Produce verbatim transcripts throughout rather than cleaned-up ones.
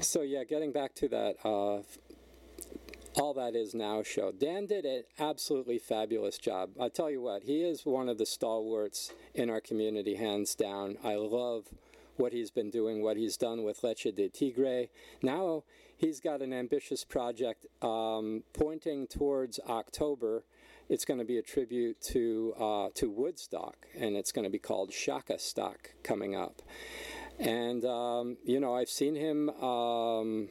So yeah, getting back to that uh, All That Is Now show, Dan did an absolutely fabulous job. I tell you what, he is one of the stalwarts in our community, hands down. I love what he's been doing, what he's done with Leche de Tigre. Now he's got an ambitious project um, pointing towards October. It's going to be a tribute to uh, to Woodstock, and it's going to be called Shaka Stock coming up. And, um, you know, I've seen him um,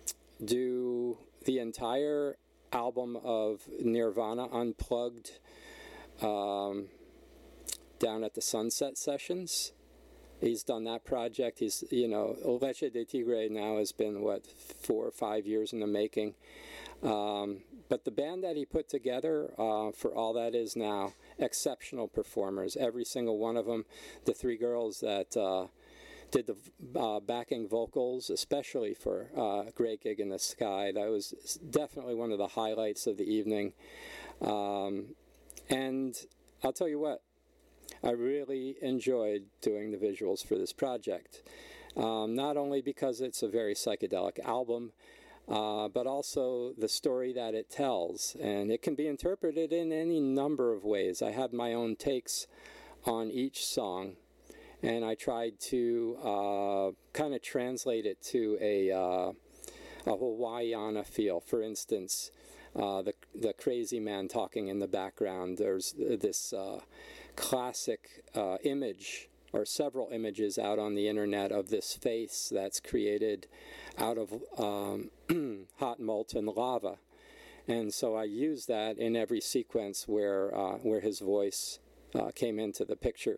do the entire album of Nirvana Unplugged um, down at the Sunset Sessions. He's done that project. He's, you know, Leche de Tigre now has been, what, four or five years in the making. Um, but the band that he put together uh, for All That Is Now, exceptional performers, every single one of them. The three girls that uh, did the uh, backing vocals, especially for uh, Great Gig in the Sky. That was definitely one of the highlights of the evening. Um, and I'll tell you what, I really enjoyed doing the visuals for this project. Um, not only because it's a very psychedelic album, uh, but also the story that it tells. And it can be interpreted in any number of ways. I have my own takes on each song, and I tried to uh, kind of translate it to a, uh, a Hawaiiana feel. For instance, uh, the, the crazy man talking in the background. There's this uh, classic uh, image, or several images out on the internet, of this face that's created out of um, hot molten lava. And so I used that in every sequence where, uh, where his voice uh, came into the picture.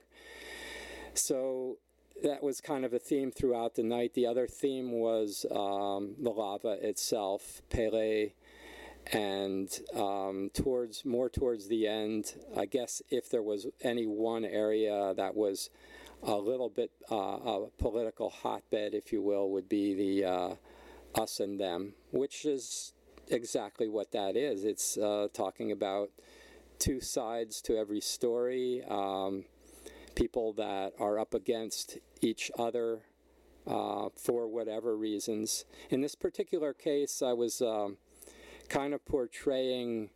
So that was kind of a theme throughout the night. The other theme was um, the lava itself, Pele, and um, towards more towards the end, I guess if there was any one area that was a little bit uh, a political hotbed, if you will, would be the uh, us and them, which is exactly what that is. It's uh, talking about two sides to every story. Um, people that are up against each other uh, for whatever reasons. In this particular case, I was um, kind of portraying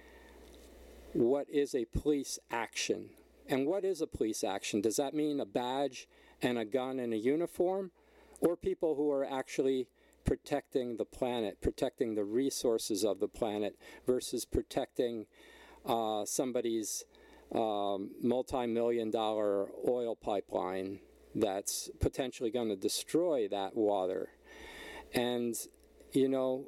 what is a police action. And what is a police action? Does that mean a badge and a gun and a uniform? Or people who are actually protecting the planet, protecting the resources of the planet, versus protecting uh, somebody's Um, multi-million dollar oil pipeline that's potentially going to destroy that water. And, you know,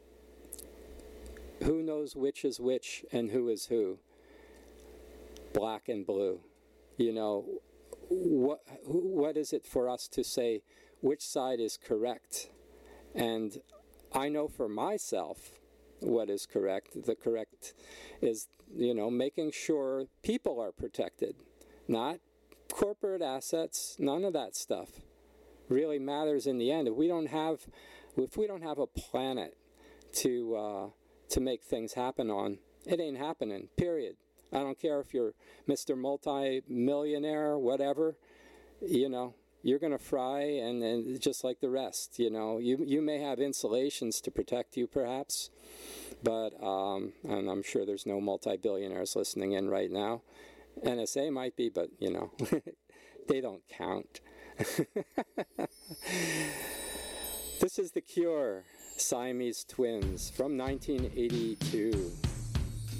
who knows which is which and who is who? Black and blue. You know, what, what is it for us to say which side is correct? And I know for myself what is correct. The correct is, you know, making sure people are protected, not corporate assets. None of that stuff really matters in the end. If we don't have, if we don't have a planet to uh, to make things happen on, it ain't happening. Period. I don't care if you're Mister Multi-millionaire, whatever. You know, you're going to fry, and, and just like the rest. You know, you you may have insulations to protect you, perhaps. But, um, and I'm sure there's no multi-billionaires listening in right now. N S A might be, but, you know, they don't count. This is The Cure, Siamese Twins, from nineteen eighty-two.